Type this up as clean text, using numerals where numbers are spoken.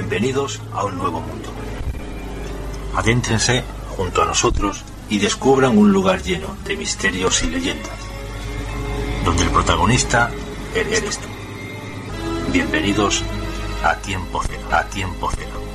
Bienvenidos a un nuevo mundo. Adéntrense junto a nosotros y descubran un lugar lleno de misterios y leyendas, donde el protagonista eres tú. Bienvenidos a Tiempo Cero.